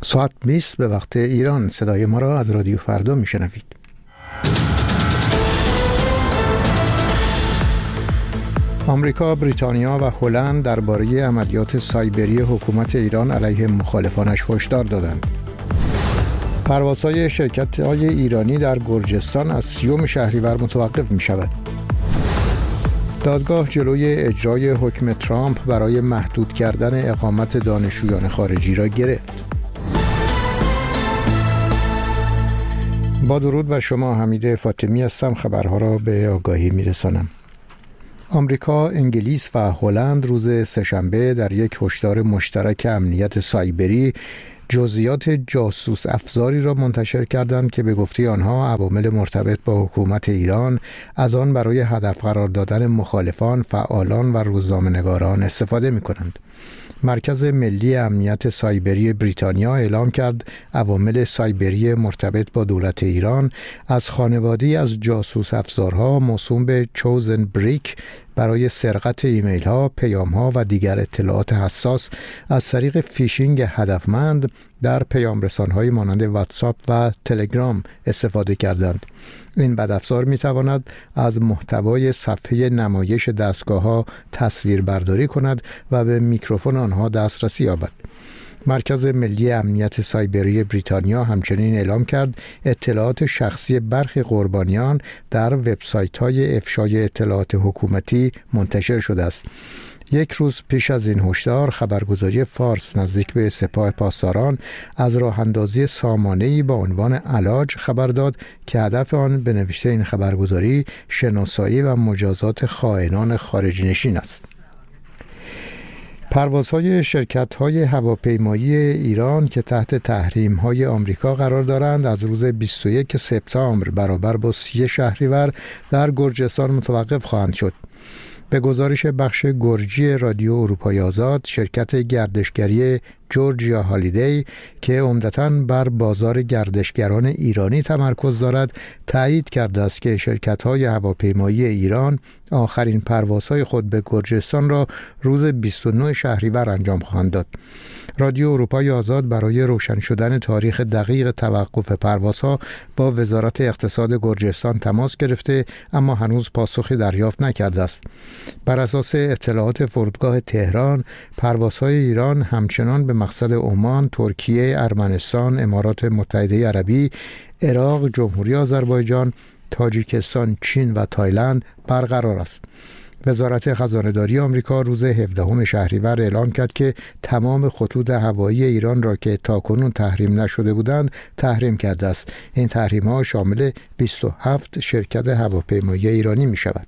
ساعت 20 به وقت ایران. صدای ما را از رادیو فردا میشنوید. آمریکا، بریتانیا و هلند درباره عملیات سایبری حکومت ایران علیه مخالفانش هشدار دادند. پروازهای شرکت‌های ایرانی در گرجستان از 30 شهریور متوقف می‌شود. دادگاه جلوی اجرای حکم ترامپ برای محدود کردن اقامت دانشجویان خارجی را گرفت. با درود بر شما، حمید فاطمی هستم. خبرها را به آگاهی می‌رسانم. آمریکا، انگلیس و هلند روز سه‌شنبه در یک هشدار مشترک امنیت سایبری جزئیات جاسوس افزاری را منتشر کردند که به گفته آنها عوامل مرتبط با حکومت ایران از آن برای هدف قرار دادن مخالفان، فعالان و روزنامه‌نگاران استفاده می‌کنند. مرکز ملی امنیت سایبری بریتانیا اعلام کرد عوامل سایبری مرتبط با دولت ایران از خانواده‌ای از جاسوس افزارها موسوم به چوزن بریک برای سرقت ایمیل ها، پیام ها و دیگر اطلاعات حساس از طریق فیشینگ هدفمند در پیام رسان‌های مانند واتساپ و تلگرام استفاده کردند. این بدافزار می‌تواند از محتوای صفحه نمایش دستگاه‌ها تصویر برداری کند و به میکروفون آنها دسترسی یابد. مرکز ملی امنیت سایبری بریتانیا همچنین اعلام کرد اطلاعات شخصی برخی قربانیان در وبسایت‌های افشای اطلاعات حکومتی منتشر شده است. یک روز پیش از این هشدار، خبرگزاری فارس نزدیک به سپاه پاسداران از راه اندازی سامانه‌ای با عنوان علاج خبر داد که هدف آن به نوشته این خبرگزاری شناسایی و مجازات خائنان خارجی نشین است. پروازهای شرکت‌های هواپیمایی ایران که تحت تحریم‌های آمریکا قرار دارند از روز 21 سپتامبر برابر با 30 شهریور در گرجستان متوقف خواهند شد. به گزارش بخش گرجی رادیو اروپای آزاد، شرکت گردشگری جورجیا هالیدی که عمدتاً بر بازار گردشگران ایرانی تمرکز دارد، تایید کرده است که شرکت‌های هواپیمایی ایران آخرین پروازهای خود به گرجستان را روز 29 شهریور انجام خواهند داد. رادیو اروپای آزاد برای روشن شدن تاریخ دقیق توقف پروازها با وزارت اقتصاد گرجستان تماس گرفته، اما هنوز پاسخی دریافت نکرده است. بر اساس اطلاعات فرودگاه تهران، پروازهای ایران همچنان به مقصد عمان، ترکیه، ارمنستان، امارات متحده عربی، عراق، جمهوری آذربایجان، تاجیکستان، چین و تایلند برقرار است. وزارت خزانه‌داری آمریکا روز 17 شهریور اعلام کرد که تمام خطوط هوایی ایران را که تاکنون تحریم نشده بودند تحریم کرده است. این تحریم‌ها شامل 27 شرکت هواپیمایی ایرانی می‌شود.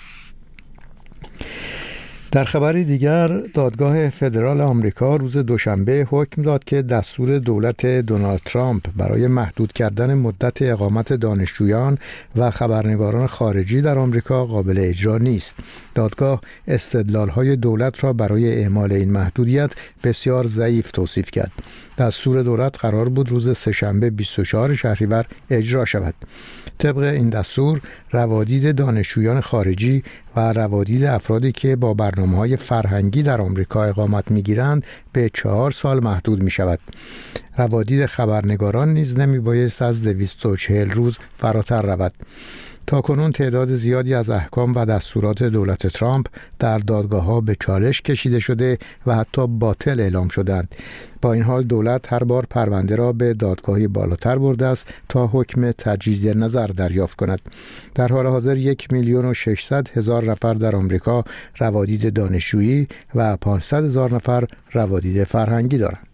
در خبری دیگر، دادگاه فدرال آمریکا روز دوشنبه حکم داد که دستور دولت دونالد ترامپ برای محدود کردن مدت اقامت دانشجویان و خبرنگاران خارجی در آمریکا قابل اجرا نیست. دادگاه استدلال‌های دولت را برای اعمال این محدودیت بسیار ضعیف توصیف کرد. دستور دولت قرار بود روز سه‌شنبه 24 شهریور اجرا شود. طبق این دستور، روادید دانشجویان خارجی و روادید افرادی که با برنامه‌های فرهنگی در آمریکا اقامت می‌گیرند به 4 سال محدود می‌شود. روادید خبرنگاران نیز نمی‌بایست از 240 روز فراتر رود. تاکنون تعداد زیادی از احکام و دستورات دولت ترامپ در دادگاه‌ها به چالش کشیده شده و حتی باطل اعلام شدند. با این حال دولت هر بار پرونده را به دادگاهی بالاتر برده است تا حکم تجدید نظر دریافت کند. در حال حاضر 1,600,000 نفر در آمریکا روادید دانشجویی و 500,000 نفر روادید فرهنگی دارند.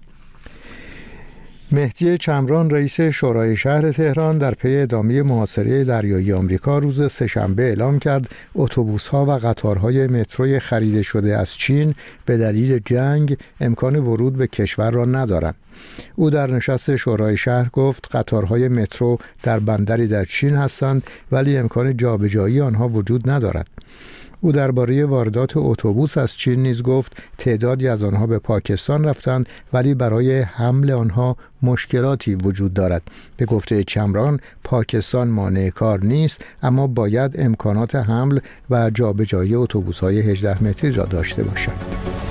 مهدی چمران، رئیس شورای شهر تهران، در پی ادامه محاصره دریایی آمریکا روز سه‌شنبه اعلام کرد اتوبوس‌ها و قطارهای متروی خریده شده از چین به دلیل جنگ امکان ورود به کشور را ندارند. او در نشست شورای شهر گفت قطارهای مترو در بندری در چین هستند ولی امکان جابجایی آنها وجود ندارد. او درباره واردات اتوبوس از چین نیز گفت تعدادی از آنها به پاکستان رفتند ولی برای حمل آنها مشکلاتی وجود دارد. به گفته چمران، پاکستان مانع کار نیست، اما باید امکانات حمل و جابجایی اتوبوس‌های 18 متری را داشته باشد.